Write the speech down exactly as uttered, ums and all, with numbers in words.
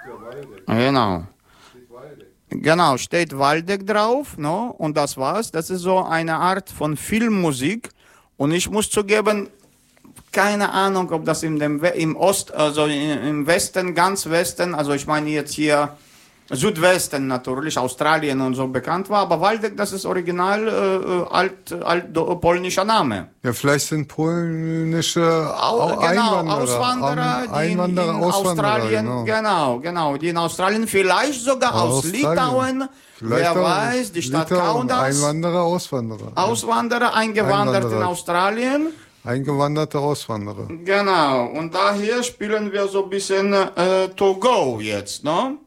Genau. Genau, steht Waldeck drauf, no? Und das war's. Das ist so eine Art von Filmmusik. Und ich muss zugeben, keine Ahnung, ob das in dem We im Ost, also im Westen, ganz Westen, also ich meine jetzt hier Südwesten natürlich, Australien und so bekannt war, aber Waldeck, das ist original äh, alt, alt polnischer Name. Ja, vielleicht sind polnische Au genau, Einwanderer, Auswanderer, die Einwanderer, in, in Auswanderer, Australien, genau. genau, genau, die in Australien, vielleicht sogar aus Australien. Litauen, Vielleicht wer auch weiß, die Stadt Litauen, Kaunas, Einwanderer, Auswanderer. Auswanderer, eingewandert Einwanderer. in Australien. Eingewanderte Auswanderer. Genau, und daher spielen wir so ein bisschen äh, To Go jetzt, ne?